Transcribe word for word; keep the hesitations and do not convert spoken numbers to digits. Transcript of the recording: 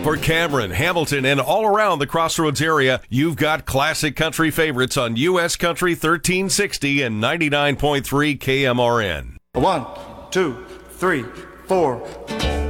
For Cameron, Hamilton, and all around the Crossroads area, you've got classic country favorites on U S Country thirteen sixty and ninety-nine point three K M R N. One, two, three, four.